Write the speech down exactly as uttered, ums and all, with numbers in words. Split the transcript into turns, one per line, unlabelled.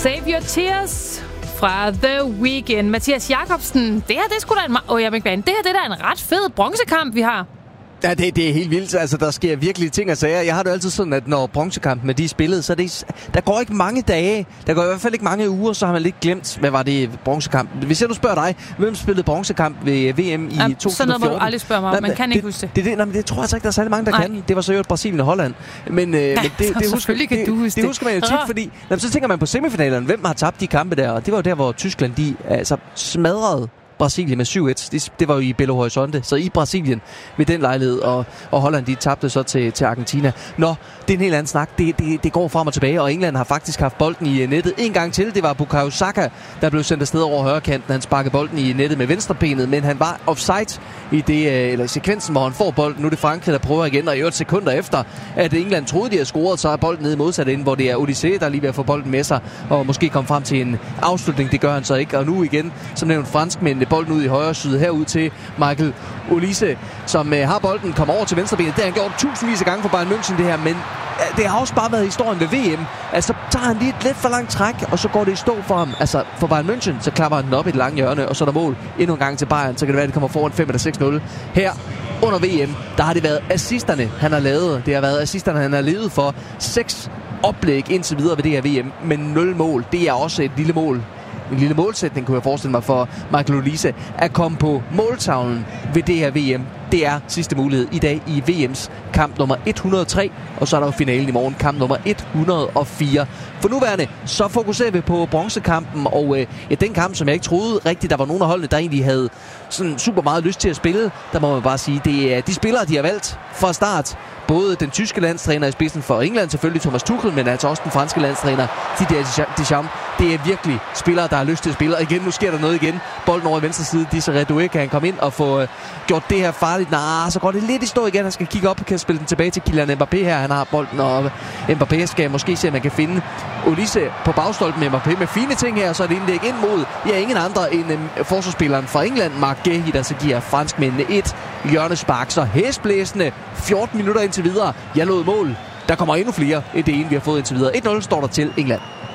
Save Your Tears fra The Weeknd. Mathias Jacobsen, det her, det er sgu da en... Åh, oh, jeg vil ikke være en... Det her, det er da en ret fed bronzekamp, vi har.
Ja, det, det er helt vildt. Altså, der sker virkelig ting og sager. Jeg har det altid sådan, at når bronzekampene de er spillet, så det, der går ikke mange dage. Der går i hvert fald ikke mange uger, så har man lidt glemt, hvad var det bronzekamp. Hvis jeg nu spørger dig, hvem spillede bronzekamp ved V M i
ja,
to tusind og fjorten?
Sådan noget må du aldrig spørge mig om. Man kan
det,
ikke huske det.
Det, det, nej, men det tror jeg altså ikke, der er særlig mange, der
nej.
kan. Det var så jo Brasilien og Holland. Men, øh,
ja,
men det, det, husker,
selvfølgelig kan
det,
du huske
det.
Det,
det husker man jo tit, fordi jamen, så tænker man på semifinalerne. Hvem har tabt de kampe der? Og det var jo der, hvor Tyskland de altså smadrede Brasilien med syv et. Det, det var jo i Belo Horizonte. Så i Brasilien ved den lejlighed, og, og Holland de tabte så til, til Argentina. Nå, det er en helt anden snak. Det, det, det går frem og tilbage, og England har faktisk haft bolden i nettet en gang til. Det var Bukayo Saka, der blev sendt afsted over højrekanten. Han sparkede bolden i nettet med venstrebenet, men han var offside i det, eller sekvensen, hvor han får bolden. Nu er det Frankrig, der prøver igen, og i otte sekunder efter, at England troede, de havde scoret, så er bolden nede modsat ind, hvor det er Odyssey, der lige ved at få bolden med sig, og måske komme frem til en afslutning. Det gør han så ikke, og nu igen, som nævnt, franskmændene bolden ud i højre side, herud til Michael Olise, som øh, har bolden, kommer over til venstrebenet. Det har han gjort tusindvis af gange for Bayern München, det her, men øh, det har også bare været historien ved V M. Altså, tager han lige et lidt for langt træk, og så går det i stå for ham. Altså, for Bayern München, så klapper han den op i et langt hjørne, og så er der mål endnu en gang til Bayern, så kan det være, at det kommer foran fem eller seks nul. Her under V M, der har det været assisterne, han har lavet. Det har været assisterne, han har levet for. Seks oplæg indtil videre ved det her V M, men nul mål. Det er også et lille mål. En lille målsætning, kunne jeg forestille mig, for Michael Olise at komme på måltavlen ved det her V M. Det er sidste mulighed i dag i V M's kamp nummer et hundrede og tre, og så er der jo finalen i morgen, kamp nummer et hundrede og fire. For nuværende, så fokuserer vi på bronzekampen, og øh, ja, den kamp, som jeg ikke troede rigtigt, der var nogen af holdene, der egentlig havde sådan super meget lyst til at spille. Der må man bare sige, det er de spillere, de har valgt fra start. Både den tyske landstræner i spidsen for England, selvfølgelig Thomas Tuchel, men altså også den franske landstræner Didier Deschamps. Det er virkelig spillere, der har lyst til at spille. Og igen, nu sker der noget igen. Bolden over i venstre side, Desiré Doué, kan han komme ind og få øh, gjort det her farligt. Nej, så går det lidt i stå igen. Han skal kigge op og kan spille den tilbage til Kylian Mbappé her. Han har bolden, og Mbappé skal måske se, om man kan finde Olise på bagstolpen med Mbappé med fine ting her. Så er det indlæg ind mod, ja, ingen andre end øh, forsvarsspilleren fra England, Marc Guéhi, der så giver franskmændene et hjørnespark. Så hæsblæsende fjorten minutter indtil videre. Jeg lod mål. Der kommer endnu flere end det ene, vi har fået indtil videre. et nul står der til England.